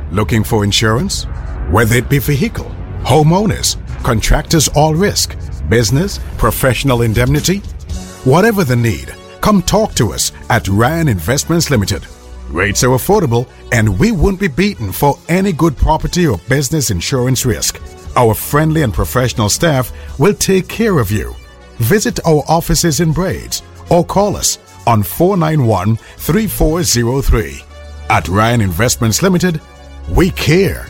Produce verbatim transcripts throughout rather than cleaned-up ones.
Looking for insurance? Whether it be vehicle, homeowners, contractors all risk, business, professional indemnity? Whatever the need, come talk to us at Ryan Investments Limited. Rates are affordable and we won't be beaten for any good property or business insurance risk. Our friendly and professional staff will take care of you. Visit our offices in Braids or call us on four nine one, three four zero three. At Ryan Investments Limited, we care.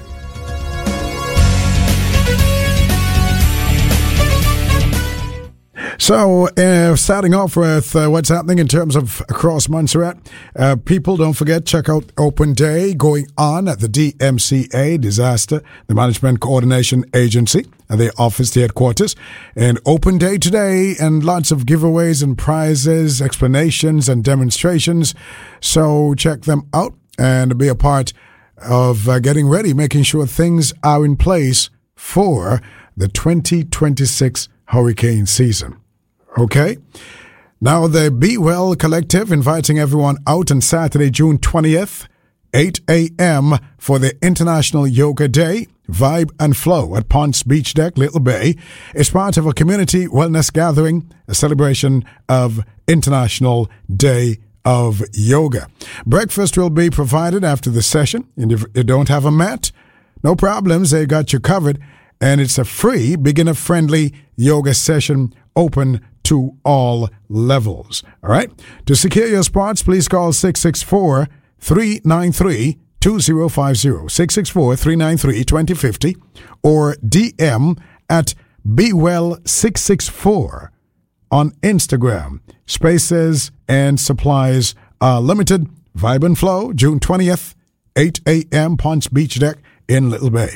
So, uh, starting off with uh, what's happening in terms of across Montserrat, uh, people, don't forget, check out Open Day going on at the D M C A, Disaster, the Management Coordination Agency, and their office, the headquarters. And Open Day today, and lots of giveaways and prizes, explanations and demonstrations. So, check them out and be a part of uh, getting ready, making sure things are in place for the twenty twenty-six hurricane season. Okay? Now, the Be Well Collective inviting everyone out on Saturday, June twentieth, eight a.m. for the International Yoga Day, Vibe and Flow at Ponce Beach Deck, Little Bay. It's part of a community wellness gathering, a celebration of International Day of Yoga. Breakfast will be provided after the session, and if you don't have a mat, no problems, they got you covered, and it's a free, beginner-friendly yoga session open to all levels. All right? To secure your spots, please call six six four, three nine three, two zero five zero, six six four, three nine three, two zero five zero, or D M at be well six six four on Instagram. Spaces and supplies are limited. Vibe and Flow, June twentieth, eight a.m., Ponce Beach Deck in Little Bay.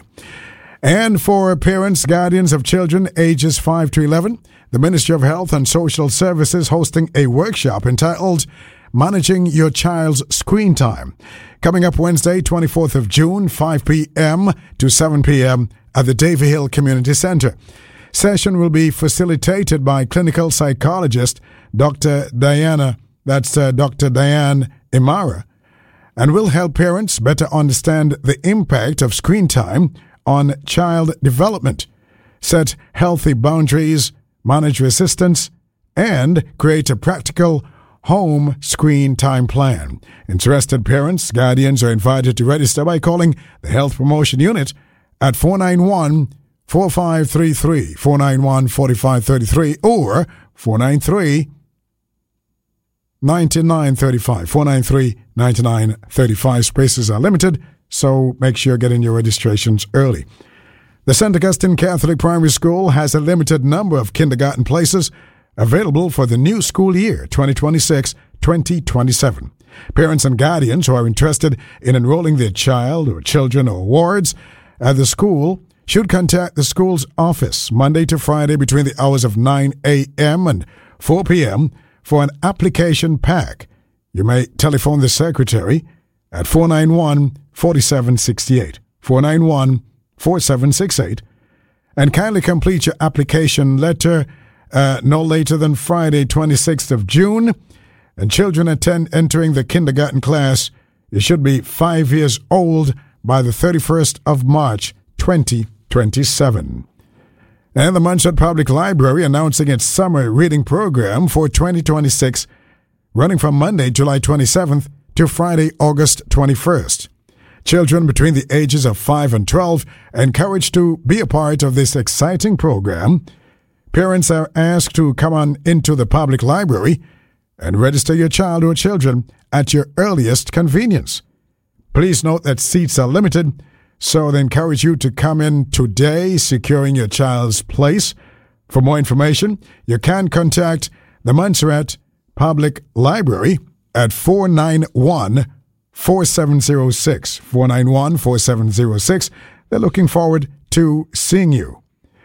And for parents, guardians of children ages five to eleven, the Ministry of Health and Social Services hosting a workshop entitled Managing Your Child's Screen Time. Coming up Wednesday, twenty-fourth of June, five p.m. to seven p.m. at the Davie Hill Community Center. Session will be facilitated by clinical psychologist Doctor Diana, that's uh, Doctor Diane Imara, and will help parents better understand the impact of screen time on child development, set healthy boundaries, manage resistance, and create a practical home screen time plan. Interested parents, guardians are invited to register by calling the Health Promotion Unit at four nine one, four five three three, four nine one, four five three three, or four nine three, nine nine three five, four nine three, nine nine three five. Spaces are limited, so make sure you're getting your registrations early. The Saint Augustine Catholic Primary School has a limited number of kindergarten places available for the new school year, twenty twenty-six twenty twenty-seven. Parents and guardians who are interested in enrolling their child or children or wards at the school should contact the school's office Monday to Friday between the hours of nine a.m. and four p.m. for an application pack. You may telephone the secretary at four nine one, four seven six eight, four nine one, four seven six eight, and kindly complete your application letter uh, no later than Friday, twenty-sixth of June. And children attend entering the kindergarten class, you should be five years old by the thirty-first of March, twenty twenty-seven. And the Montserrat Public Library announcing its summer reading program for twenty twenty-six, running from Monday, July twenty-seventh to Friday, August twenty-first. Children between the ages of five and twelve encouraged to be a part of this exciting program. Parents are asked to come on into the public library and register your child or children at your earliest convenience. Please note that seats are limited, so they encourage you to come in today, securing your child's place. For more information, you can contact the Montserrat Public Library at four nine one, four seven zero six, four nine one, four seven zero six. They're looking forward to seeing you.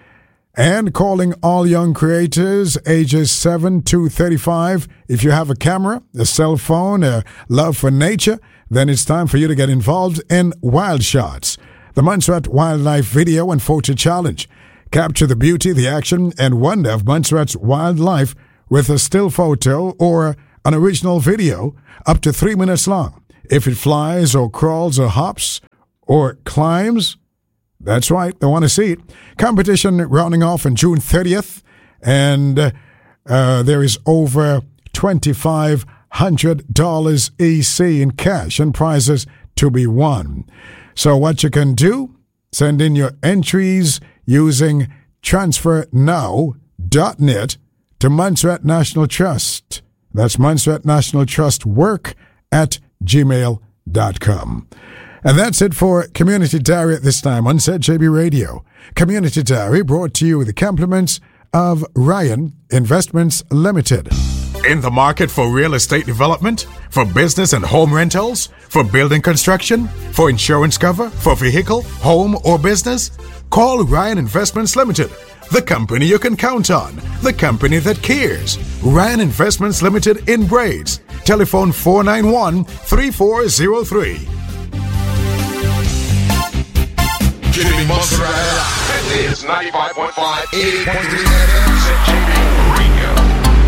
And calling all young creators ages seven to thirty-five. If you have a camera, a cell phone, a love for nature, then it's time for you to get involved in Wild Shots, the Montserrat Wildlife Video and Photo Challenge. Capture the beauty, the action, and wonder of Montserrat's wildlife with a still photo or an original video up to three minutes long. If it flies or crawls or hops or climbs? That's right, they want to see it. Competition rounding off on June thirtieth, and uh, there is over twenty-five hundred dollars E C in cash and prizes to be won. So what you can do, send in your entries using transfer now dot net to Montserrat National Trust. That's Montserrat National Trust work at gmail dot com. And that's it for Community Diary at this time on Z J B Radio. Community Diary brought to you with the compliments of Ryan Investments Limited. In the market for real estate development, for business and home rentals, for building construction, for insurance cover, for vehicle, home, or business? Call Ryan Investments Limited, the company you can count on, the company that cares. Ryan Investments Limited in Braids. Telephone four nine one, three four zero three. Jimmy Montserrat. This is ninety-five point five, eighty point three